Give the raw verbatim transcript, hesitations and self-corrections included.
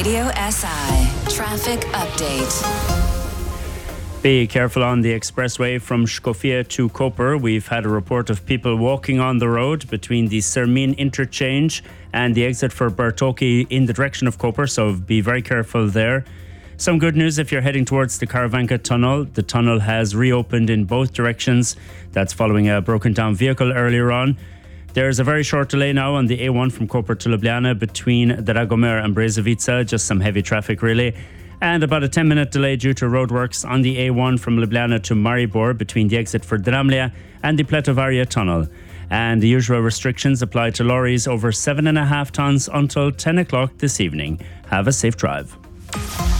Radio S I Traffic Update. Be careful on the expressway from Scofia to Koper. We've had a report of people walking on the road between the Sermine interchange and the exit for Bertoki in the direction of Koper, so be very careful there. Some good news if you're heading towards the Karavanka tunnel. The tunnel has reopened in both directions. That's following a broken down vehicle earlier on. There's a very short delay now on the A one from Koper to Ljubljana between Dragomir and Brezovica, just some heavy traffic really. And about a ten minute delay due to roadworks on the A one from Ljubljana to Maribor between the exit for Dramlja and the Pletovaria tunnel. And the usual restrictions apply to lorries over seven and a half tonnes until ten o'clock this evening. Have a safe drive.